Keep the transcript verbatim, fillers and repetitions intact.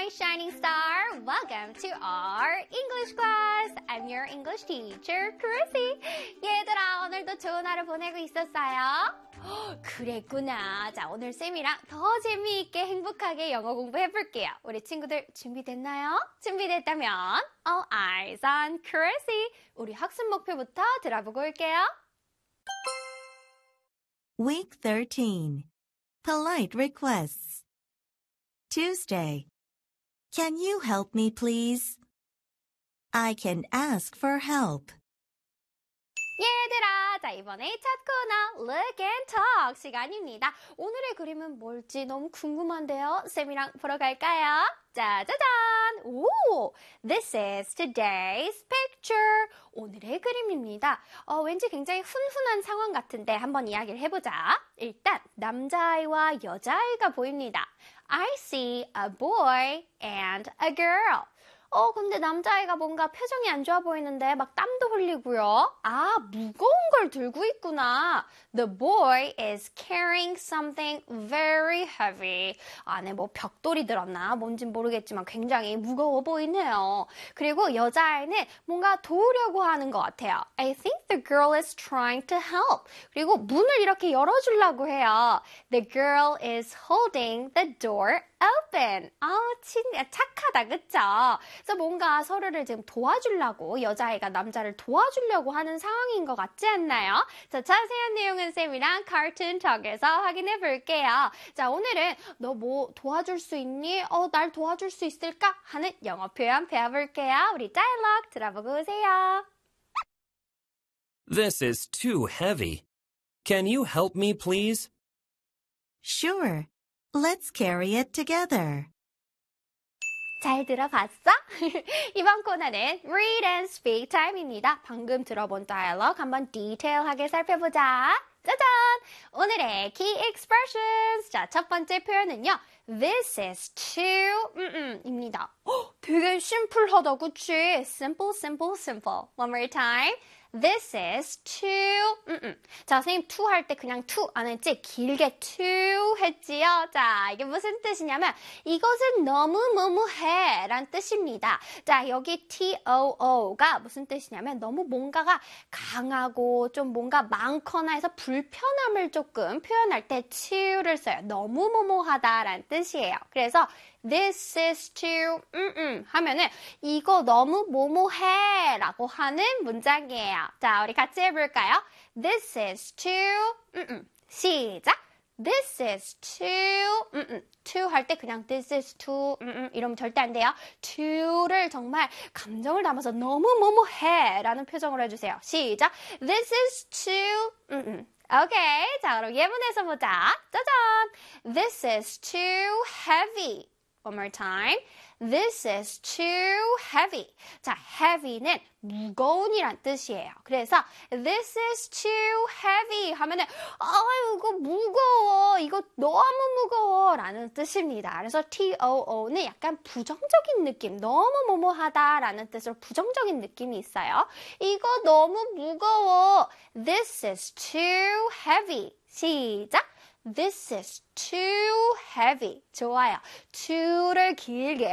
shining star. Welcome to our English class. I'm your English teacher, Chrissy. 얘들아, 오늘도 좋은 하루 보내고 있었어요? 그랬구나. 자, 오늘 쌤이랑 더 재미있게 행복하게 영어 공부해볼게요. 우리 친구들 준비됐나요? 준비됐다면 All eyes on Chrissy. 우리 학습 목표부터 들어보고 올게요. Week thirteen. Polite requests. Tuesday. Can you help me, please? I can ask for help. 얘들아, 자 이번에 첫 코너 Look and Talk 시간입니다. 오늘의 그림은 뭘지 너무 궁금한데요. 쌤이랑 보러 갈까요? 짜자잔! 오! This is today's picture. 오늘의 그림입니다. 어, 왠지 굉장히 훈훈한 상황 같은데 한번 이야기를 해보자. 일단 남자아이와 여자아이가 보입니다. I see a boy and a girl. 어, 근데 남자아이가 뭔가 표정이 안 좋아 보이는데 막 땀도 흘리고요. 아, 무거운 걸 들고 있구나. The boy is carrying something very heavy. 안에 뭐 벽돌이 들었나? 뭔진 모르겠지만 굉장히 무거워 보이네요. 그리고 여자아이는 뭔가 도우려고 하는 것 같아요. I think the girl is trying to help. 그리고 문을 이렇게 열어주려고 해요. The girl is holding the door open. 아, 진짜 착하다, 그쵸? 그래서 뭔가 서로를 지금 도와주려고 여자아이가 남자를 도와주려고 하는 상황인 것 같지 않나요? 자, 자세한 내용은 쌤이랑 카툰 톡에서 확인해 볼게요. 자, 오늘은 너 뭐 도와줄 수 있니? 어, 날 도와줄 수 있을까? 하는 영어 표현 배워볼게요. 우리 다이얼로그 들어보고 오세요. This is too heavy. Can you help me, please? Sure. Let's carry it together. 잘 들어봤어? 이번 코너는 Read and Speak Time입니다. 방금 들어본 다이얼로그 한번 디테일하게 살펴보자. 짜잔! 오늘의 Key Expressions. 자, 첫 번째 표현은요. This is too 음, 음, 입니다. 헉, 되게 심플하다, 그치? Simple, simple, simple. One more time. This is too 음, 음. 자, 선생님 to 할 때 그냥 to 안 했지? 길게 to 했지요? 자, 이게 무슨 뜻이냐면 이것은 너무 뭐뭐해 라는 뜻입니다. 자, 여기 too가 무슨 뜻이냐면 너무 뭔가가 강하고 좀 뭔가 많거나 해서 불편함을 조금 표현할 때 to를 써요. 너무 뭐뭐하다 라는 뜻이에요. 그래서 This is too 음, 음, 하면은 이거 너무 뭐뭐해 라고 하는 문장이에요. 자, 우리 같이 해볼까요? This is too 음, 음. 시작! This is too 음, 음. too 할 때 그냥 this is too 음, 음. 이러면 절대 안 돼요. to를 정말 감정을 담아서 너무 뭐뭐해 라는 표정으로 해주세요. 시작! This is too 음, 음. 오케이, 자 그럼 예문에서 보자. 짜잔! This is too heavy. One more time. This is too heavy. 자, heavy는 무거운이란 뜻이에요. 그래서 this is too heavy 하면은 아유, 이거 무거워. 이거 너무 무거워 라는 뜻입니다. 그래서 too는 약간 부정적인 느낌, 너무 뭐뭐하다 라는 뜻으로 부정적인 느낌이 있어요. 이거 너무 무거워. This is too heavy. 시작! This is too heavy. 좋아요. to를 길게